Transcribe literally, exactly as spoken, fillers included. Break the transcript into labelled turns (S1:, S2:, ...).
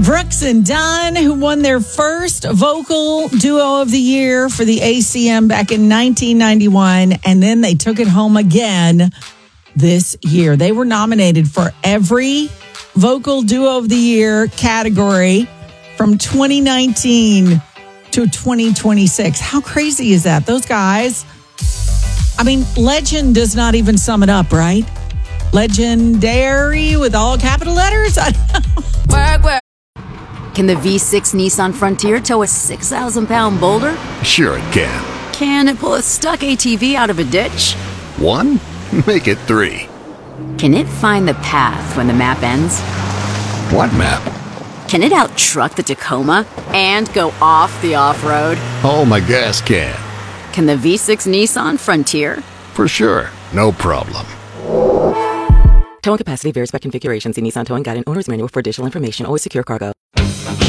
S1: Brooks and Dunn, who won their first vocal duo of the year for the A C M back in nineteen ninety-one, and then they took it home again this year. They were nominated for every vocal duo of the year category from twenty nineteen to twenty twenty-six. How crazy is that? Those guys, I mean, legend does not even sum it up, right? Legendary with all capital letters? I don't know.
S2: Work, work. Can the V six Nissan Frontier tow a six thousand pound boulder?
S3: Sure it can.
S2: Can it pull a stuck A T V out of a ditch?
S3: One? Make it three.
S2: Can it find the path when the map ends?
S3: What map?
S2: Can it out-truck the Tacoma and go off the off-road?
S3: Oh, my gas can.
S2: Can the V six Nissan Frontier?
S3: For sure. No problem.
S4: Towing capacity varies by configuration. See Nissan Towing Guide and Owner's Manual for additional information. Always secure cargo.